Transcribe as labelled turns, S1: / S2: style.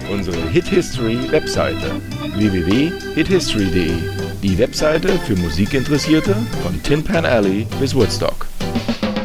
S1: unsere Hit History Webseite www.hithistory.de, die Webseite für Musikinteressierte von Tin Pan Alley bis Woodstock.